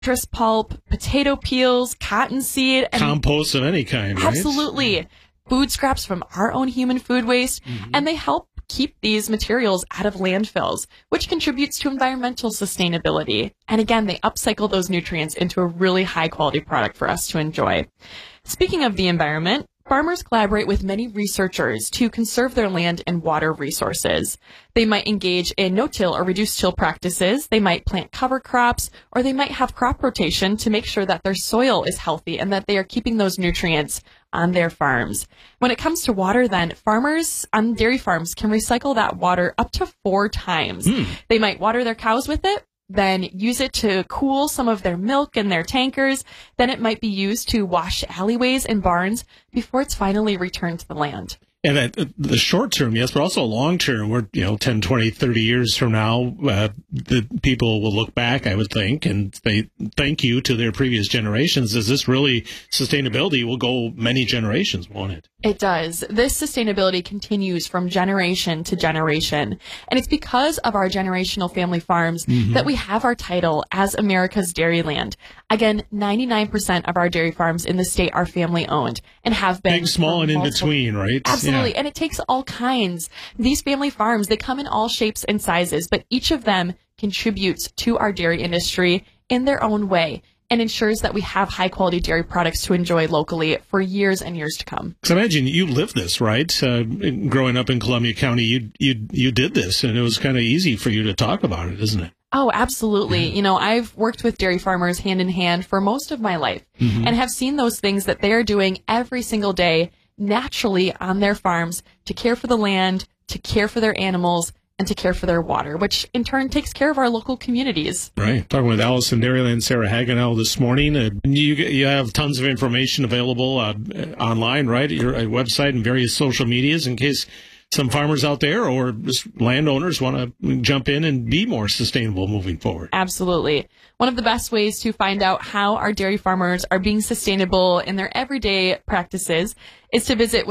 citrus pulp, potato peels, cottonseed, and compost of any kind, right? absolutely food scraps from our own human food waste, and they help keep these materials out of landfills, which contributes to environmental sustainability. And again, they upcycle those nutrients into a really high quality product for us to enjoy. Speaking of the environment, farmers collaborate with many researchers to conserve their land and water resources. They might engage in no-till or reduced-till practices. They might plant cover crops, or they might have crop rotation to make sure that their soil is healthy and that they are keeping those nutrients on their farms. When it comes to water, then, farmers on dairy farms can recycle that water up to 4 times. They might water their cows with it, then use it to cool some of their milk in their tankers. Then it might be used to wash alleyways and barns before it's finally returned to the land. And the short term, yes, but also long term, we're, 10, 20, 30 years from now, the people will look back, I would think, and say thank you to their previous generations. Is this really sustainability will go many generations, won't it? It does. This sustainability continues from generation to generation. And it's because of our generational family farms that we have our title as America's Dairyland. Again, 99% of our dairy farms in the state are family owned and have been. Big, small, and in between, right? Absolutely. Yeah. And it takes all kinds. These family farms, they come in all shapes and sizes, but each of them contributes to our dairy industry in their own way, and ensures that we have high-quality dairy products to enjoy locally for years and years to come. Because I imagine you lived this, right? Growing up in Columbia County, you did this, and it was kind of easy for you to talk about it, isn't it? Oh, absolutely. I've worked with dairy farmers hand in hand for most of my life and have seen those things that they are doing every single day naturally on their farms to care for the land, to care for their animals, and to care for their water, which in turn takes care of our local communities. Right. Talking with Allison Dairyland, Sarah Hagenow this morning. You have tons of information available online, right, at your website and various social medias in case some farmers out there or just landowners want to jump in and be more sustainable moving forward. Absolutely. One of the best ways to find out how our dairy farmers are being sustainable in their everyday practices is to visit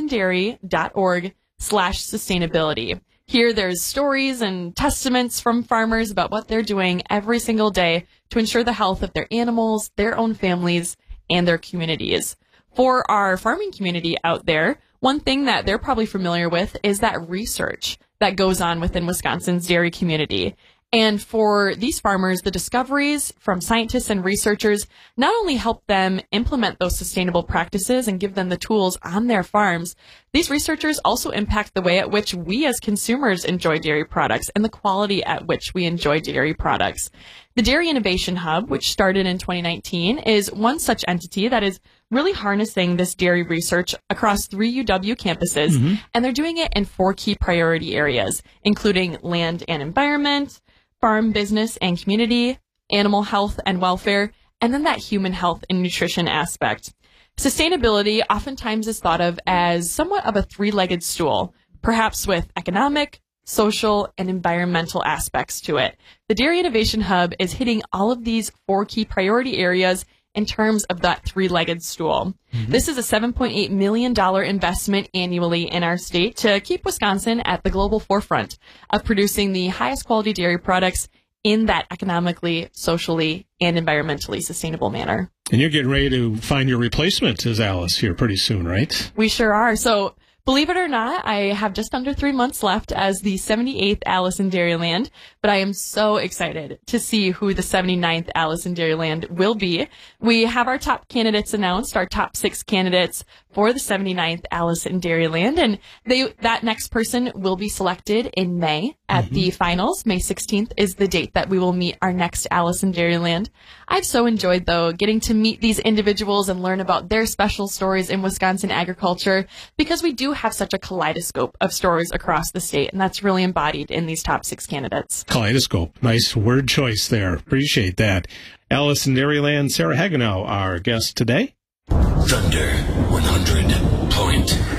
wisconsindairy.org/sustainability. Here there's stories and testaments from farmers about what they're doing every single day to ensure the health of their animals, their own families, and their communities. For our farming community out there, one thing that they're probably familiar with is that research that goes on within Wisconsin's dairy community. And for these farmers, the discoveries from scientists and researchers not only help them implement those sustainable practices and give them the tools on their farms, these researchers also impact the way at which we as consumers enjoy dairy products and the quality at which we enjoy dairy products. The Dairy Innovation Hub, which started in 2019, is one such entity that is really harnessing this dairy research across 3 UW campuses, and they're doing it in 4 key priority areas, including land and environment, farm business and community, animal health and welfare, and then that human health and nutrition aspect. Sustainability oftentimes is thought of as somewhat of a 3-legged stool, perhaps with economic, social, and environmental aspects to it. The Dairy Innovation Hub is hitting all of these 4 key priority areas in terms of that 3-legged stool. This is a $7.8 million investment annually in our state to keep Wisconsin at the global forefront of producing the highest quality dairy products in that economically, socially, and environmentally sustainable manner. And you're getting ready to find your replacement as Alice here pretty soon, right? We sure are. So, believe it or not, I have just under 3 months left as the 78th Alice in Dairyland, but I am so excited to see who the 79th Alice in Dairyland will be. We have our top candidates announced, our top 6 candidates for the 79th Alice in Dairyland, and that next person will be selected in May at the finals. May 16th is the date that we will meet our next Alice in Dairyland. I've so enjoyed, though, getting to meet these individuals and learn about their special stories in Wisconsin agriculture, because we do have such a kaleidoscope of stories across the state, and that's really embodied in these top 6 candidates. Kaleidoscope. Nice word choice there. Appreciate that. Alice in Dairyland, Sarah Hagenow, our guest today. Thunder 100.3